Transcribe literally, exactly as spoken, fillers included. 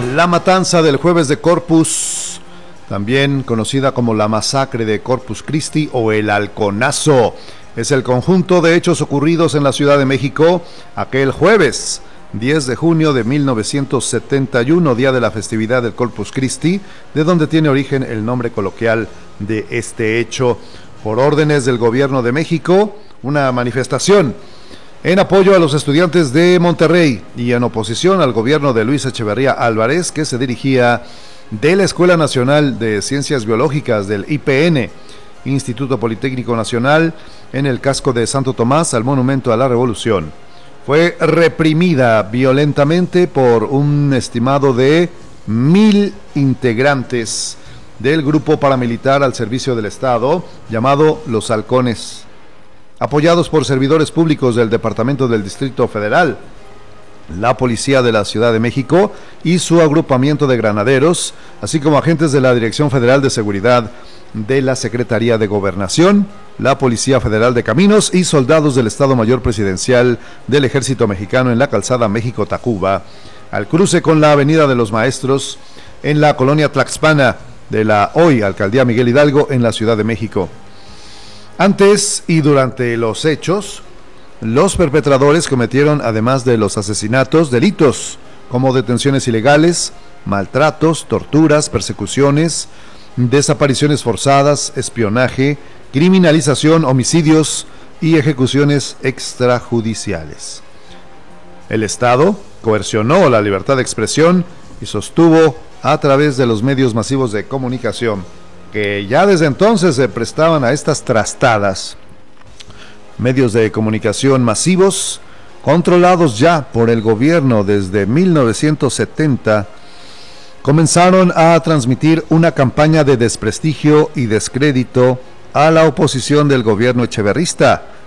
La matanza del jueves de Corpus, también conocida como la masacre de Corpus Christi o el Halconazo, es el conjunto de hechos ocurridos en la Ciudad de México aquel jueves diez de junio de mil novecientos setenta y uno, día de la festividad del Corpus Christi, de donde tiene origen el nombre coloquial de este hecho. Por órdenes del gobierno de México, una manifestación en apoyo a los estudiantes de Monterrey y en oposición al gobierno de Luis Echeverría Álvarez, que se dirigía de la Escuela Nacional de Ciencias Biológicas del I P N, Instituto Politécnico Nacional, en el casco de Santo Tomás al Monumento a la Revolución. Fue reprimida violentamente por un estimado de mil integrantes del grupo paramilitar al servicio del Estado, llamado Los Halcones, apoyados por servidores públicos del Departamento del Distrito Federal, la Policía de la Ciudad de México y su agrupamiento de granaderos, así como agentes de la Dirección Federal de Seguridad de la Secretaría de Gobernación, la Policía Federal de Caminos y soldados del Estado Mayor Presidencial del Ejército Mexicano en la calzada México-Tacuba, al cruce con la Avenida de los Maestros en la colonia Tlaxpana de la hoy Alcaldía Miguel Hidalgo en la Ciudad de México. Antes y durante los hechos, los perpetradores cometieron, además de los asesinatos, delitos como detenciones ilegales, maltratos, torturas, persecuciones, desapariciones forzadas, espionaje, criminalización, homicidios y ejecuciones extrajudiciales. El Estado coercionó la libertad de expresión y sostuvo a través de los medios masivos de comunicación, que ya desde entonces se prestaban a estas trastadas. Medios de comunicación masivos, controlados ya por el gobierno desde mil novecientos setenta, comenzaron a transmitir una campaña de desprestigio y descrédito a la oposición del gobierno echeverrista,